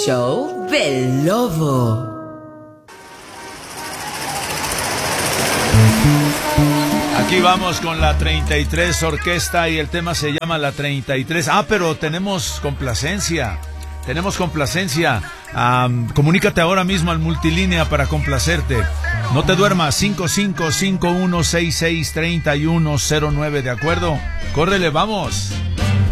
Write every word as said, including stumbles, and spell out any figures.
show del lobo. Aquí vamos con la treinta y tres Orquesta y el tema se llama La treinta y tres. Ah, pero tenemos complacencia. Tenemos complacencia. Um, comunícate ahora mismo al multilínea para complacerte. No te duermas. cinco cinco cinco uno seis seis tres uno cero nueve, ¿de acuerdo? Córrele, vamos.